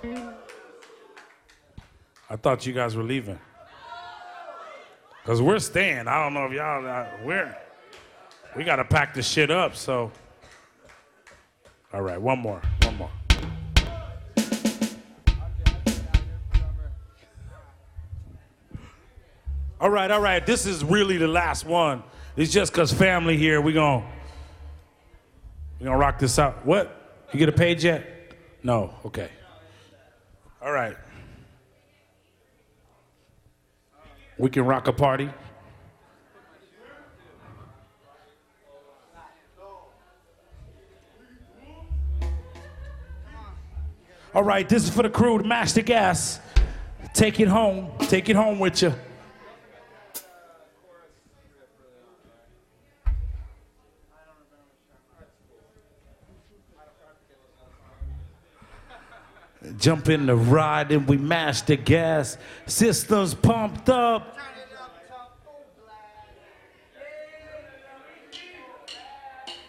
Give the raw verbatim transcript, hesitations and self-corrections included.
I thought you guys were leaving. Because we're staying. I don't know if y'all, uh, we're, we got to pack this shit up, so. All right, one more, one more. All right, all right, this is really the last one. It's just because family here, we gonna, we gonna rock this out. What? You get a page yet? No, okay. All right. We can rock a party. All right, this is for the crew, the Master Gas. Take it home, take it home with you. Jump in the ride and we mash the gas. Systems pumped up.